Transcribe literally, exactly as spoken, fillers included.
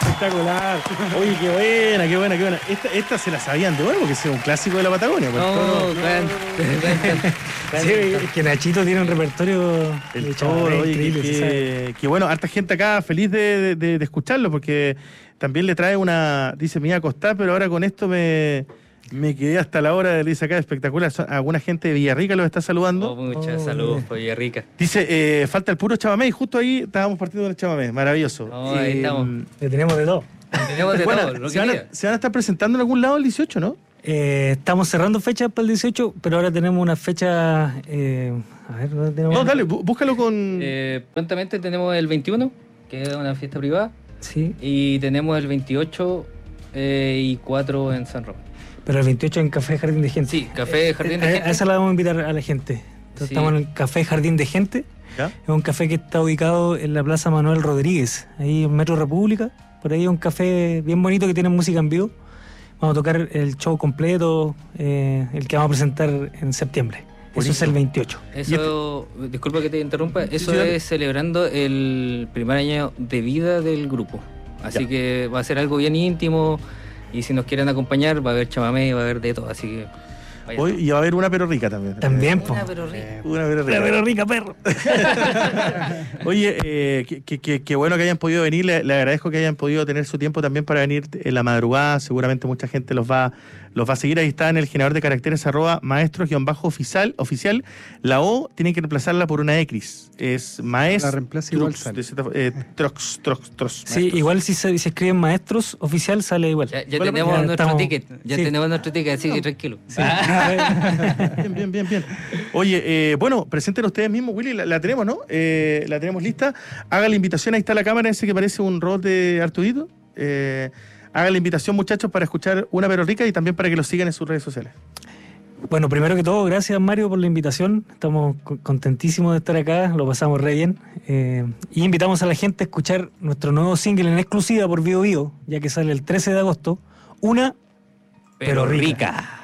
Espectacular. Oye, qué buena, qué buena, qué buena. Esta, esta se la sabían de nuevo, porque es un clásico de la Patagonia. Pues, No, todo, no, Sí, es que Nachito tiene un repertorio el de todo, Chamamé oye, increíble, que, se sabe. que, que bueno, harta gente acá feliz de, de, de escucharlo, porque también le trae una, dice, me iba a acostar, pero ahora con esto me, me quedé hasta la hora, de dice acá, espectacular. Alguna gente de Villarrica los está saludando. Oh, muchas Oh, saludos bien. por Villarrica. Dice, eh, falta el puro chamamé, y justo ahí estábamos partiendo del chamamé, maravilloso. No, ahí Eh, estamos. Le tenemos de todo. Tenemos de bueno, todo, lo se, que van a, quieras. se van a estar presentando en algún lado el dieciocho, ¿no? Eh, estamos cerrando fechas para el dieciocho, pero ahora tenemos una fecha. Eh, a ver, ¿dónde tenemos? No, dale, bú- búscalo con... Eh, prontamente tenemos el veintiuno, que es una fiesta privada, Sí, y tenemos el veintiocho eh, y cuatro en San Roque. pero el veintiocho en Café Jardín de Gente. Sí, Café Jardín de Eh, Gente. A esa la vamos a invitar a la gente. Entonces, Sí. estamos en el Café Jardín de Gente. ¿Ya? Es un café que está ubicado en la Plaza Manuel Rodríguez, ahí en Metro República. Por ahí es un café bien bonito que tiene música en vivo. Vamos a tocar el show completo, eh, el que vamos a presentar en septiembre. Eso Buenísimo. es el veintiocho. Eso, disculpa que te interrumpa, eso sí, dale. es celebrando el primer año de vida del grupo. Así Ya. que va a ser algo bien íntimo, y si nos quieren acompañar va a haber chamamé, va a haber de todo, así que vaya. Hoy, y va a haber una pero rica también. También, po. Una, pero rica. Una pero rica. Pero rica, perro. Oye, eh, qué que, que, que bueno que hayan podido venir, le, le agradezco que hayan podido tener su tiempo también para venir en la madrugada, seguramente mucha gente los va, los va a seguir, ahí está en el generador de caracteres arroba maestros-oficial, oficial, la O tienen que reemplazarla por una X, es maes, La reemplaza igual Trux, sale. de cierta- eh, trox, trox, trox, Sí, maestros. igual si se, si escriben maestros oficial sale igual. Ya, ya Bueno, tenemos ya nuestro estamos- ticket, ya sí. tenemos nuestro ticket, así que tranquilo. Bien, bien, bien, bien. Oye, eh, bueno, presenten ustedes mismos, Willy, la, la tenemos, ¿no? Eh, la tenemos lista. Haga la invitación, ahí está la cámara, ese que parece un robot de Artudito. Eh, haga la invitación, muchachos, para escuchar Una Pero Rica y también para que los sigan en sus redes sociales. Bueno, primero que todo, gracias Mario por la invitación. Estamos co- contentísimos de estar acá, lo pasamos re bien. Eh, y invitamos a la gente a escuchar nuestro nuevo single en exclusiva por Vivo Vivo, ya que sale el trece de agosto. Una Pero Pero rica. rica.